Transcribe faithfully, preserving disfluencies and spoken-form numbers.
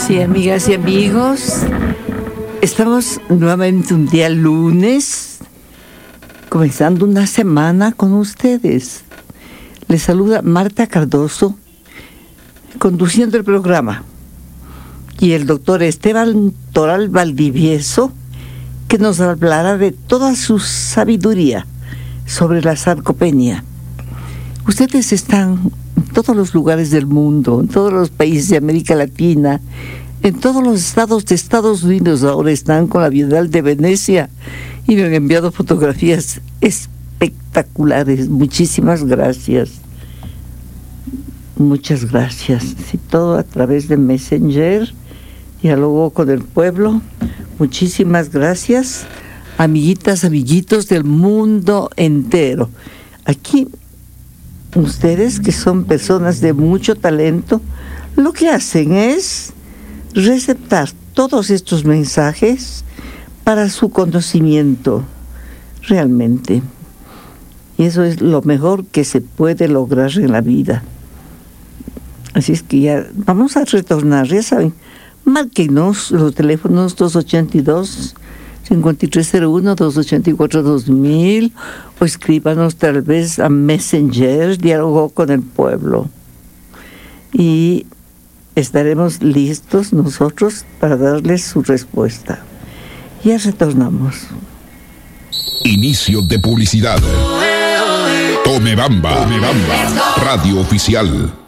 Sí, amigas y amigos, estamos nuevamente un día lunes, comenzando una semana con ustedes. Les saluda Marta Cardoso, conduciendo el programa, y el doctor Esteban Toral Valdivieso, que nos hablará de toda su sabiduría sobre la sarcopenia. Ustedes están en todos los lugares del mundo, en todos los países de América Latina, en todos los estados de Estados Unidos. Ahora están con la Bienal de Venecia y me han enviado fotografías espectaculares. Muchísimas gracias. Muchas gracias. Y todo a través de Messenger, diálogo con el pueblo. Muchísimas gracias, amiguitas, amiguitos del mundo entero. Aquí, ustedes que son personas de mucho talento, lo que hacen es receptar todos estos mensajes para su conocimiento, realmente. Y eso es lo mejor que se puede lograr en la vida. Así es que ya vamos a retornar, ya saben, márquenos los teléfonos dos ochenta y dos, cincuenta y tres cero uno, dos ochenta y cuatro, dos mil, o escríbanos tal vez a Messenger, diálogo con el pueblo. Y estaremos listos nosotros para darles su respuesta. Ya retornamos. Inicio de publicidad. Tome Bamba, Tome Bamba, radio oficial.